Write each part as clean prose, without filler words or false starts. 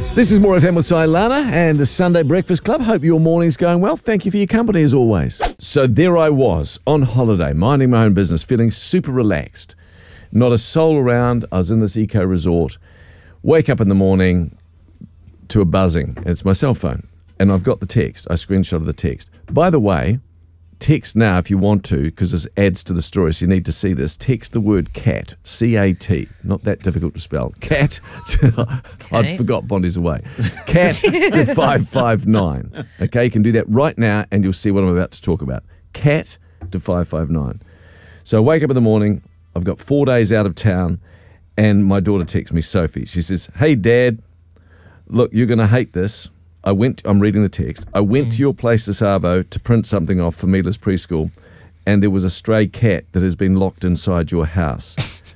This is More FM with Sailana and the Sunday Breakfast Club. Hope your morning's going well. Thank you for your company as always. So there I was on holiday, minding my own business, feeling super relaxed. Not a soul around. I was in this eco resort. Wake up in the morning to a buzzing. It's my cell phone. And I've got the text. I screenshotted the text. By the way, text now if you want to, because this adds to the story, so you need to see this. Text the word CAT, C-A-T. Not that difficult to spell. CAT. I forgot Bondi's away. CAT to 559. Okay, you can do that right now and you'll see what I'm about to talk about. CAT to 559. So I wake up in the morning, I've got 4 days out of town, and my daughter texts me, Sophie. She says, "Hey, Dad, look, you're going to hate this. I'm reading the text. I went to your place this arvo to print something off for Mila's preschool, and there was a stray cat that has been locked inside your house.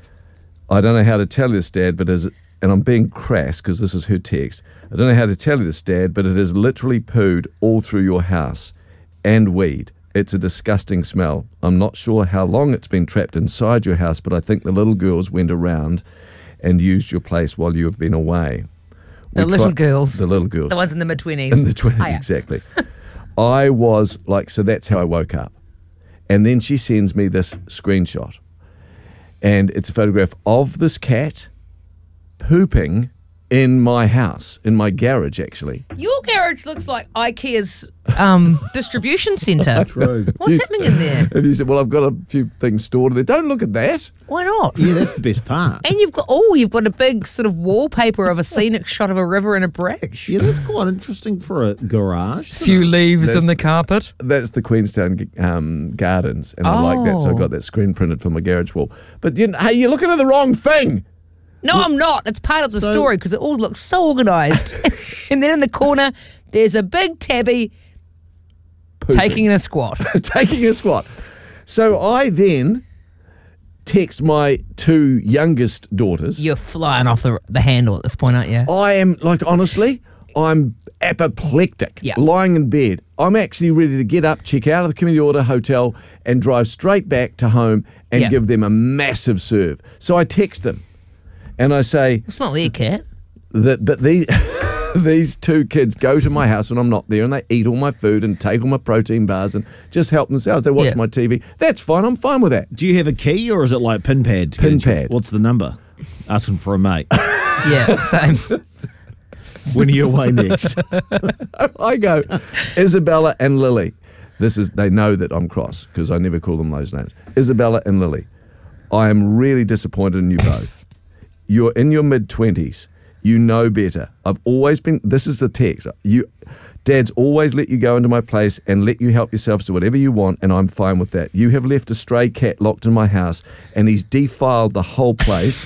I don't know how to tell you this, Dad, and I'm being crass because this is her text. I don't know how to tell you this, Dad, but it has literally pooed all through your house and weed. It's a disgusting smell. I'm not sure how long it's been trapped inside your house, but I think the little girls went around and used your place while you have been away." The little girls. The little girls. The ones in the mid-20s. In the 20s, exactly. I was like, so that's how I woke up. And then she sends me this screenshot. And it's a photograph of this cat pooping in my house, in my garage, actually. Your garage looks like IKEA's distribution centre. True. What's happening in there? If you said, well, I've got a few things stored in there. Don't look at that. Why not? Yeah, that's the best part. And you've got a big sort of wallpaper of a scenic shot of a river and a bridge. Yeah, that's quite interesting for a garage. Few leaves in the carpet. That's the Queenstown Gardens, and I like that, so I got that screen printed for my garage wall. But hey, you're looking at the wrong thing. No, I'm not. It's part of the story because it all looks so organised. And then in the corner, there's a big tabby taking a squat. Taking a squat. So I then text my two youngest daughters. You're flying off the handle at this point, aren't you? I am, honestly, I'm apoplectic, lying in bed. I'm actually ready to get up, check out of the community order hotel, and drive straight back to home and give them a massive serve. So I text them. And I say, it's not their cat. But these two kids go to my house when I'm not there and they eat all my food and take all my protein bars and just help themselves. They watch my TV. That's fine. I'm fine with that. Do you have a key or is it like pin pad? Pin pad. What's the number? Asking for a mate. Yeah, same. When are you away next? I go, Isabella and Lily. They know that I'm cross because I never call them those names. Isabella and Lily, I am really disappointed in you both. You're in your mid-20s. You know better. I've always been, this is the text. Dad's always let you go into my place and let you help yourselves to whatever you want, and I'm fine with that. You have left a stray cat locked in my house, and he's defiled the whole place.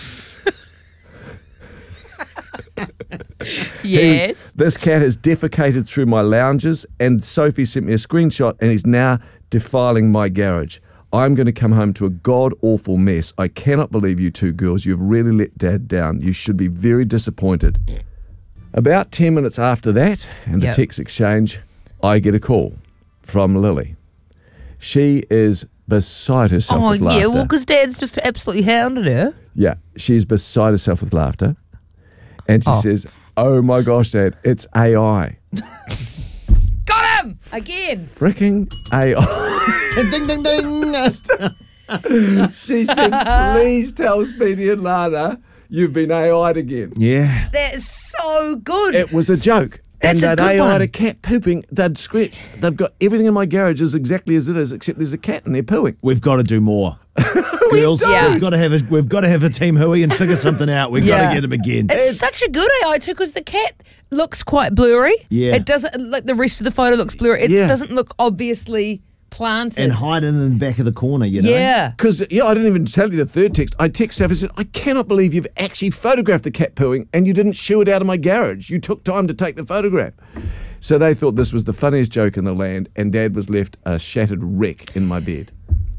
Yes. This cat has defecated through my lounges, and Sophie sent me a screenshot, and he's now defiling my garage. I'm going to come home to a god-awful mess. I cannot believe you two girls. You've really let Dad down. You should be very disappointed. About 10 minutes after that, and the text exchange, I get a call from Lily. She is beside herself with laughter. Oh, yeah, well, because Dad's just absolutely hounded her. Yeah, she's beside herself with laughter. And she says, "Oh my gosh, Dad, it's AI." Got him! Again. Freaking AI. Ding, ding, ding. She said, "Please tell Speedy and Lana you've been AI'd again." Yeah. That is so good. It was a joke. That's and a they'd good AI'd one. a cat pooping. They've got everything in my garage is exactly as it is, except there's a cat and they're pooing. We've got to do more. Girls, we've got to have a team Hui and figure something out. We've got to get him again. It's such a good AI too because the cat looks quite blurry. Yeah. It doesn't, like the rest of the photo looks blurry. It doesn't look obviously planted. And hiding in the back of the corner, you know? Yeah. Because, I didn't even tell you the third text. I texted Sophie and said, "I cannot believe you've actually photographed the cat pooing and you didn't shoo it out of my garage. You took time to take the photograph." So they thought this was the funniest joke in the land, and Dad was left a shattered wreck in my bed.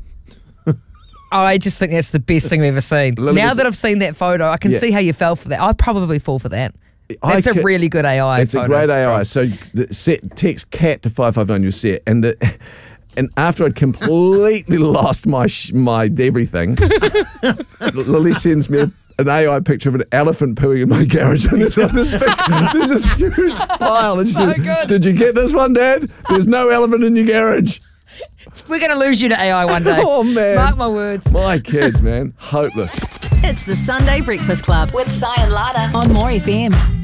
I just think that's the best thing I've ever seen. Now that I've seen that photo, I can see how you fell for that. I'd probably fall for that. That's a really good AI It's photo. a great AI. So text cat to 559, you'll see it. And after I'd completely lost my everything, Lily sends me an AI picture of an elephant pooing in my garage, and there's this huge pile. And she said, good. "Did you get this one, Dad? There's no elephant in your garage." We're going to lose you to AI one day. Oh, man. Mark my words. My kids, man, hopeless. It's the Sunday Breakfast Club with Si and Lana on More FM.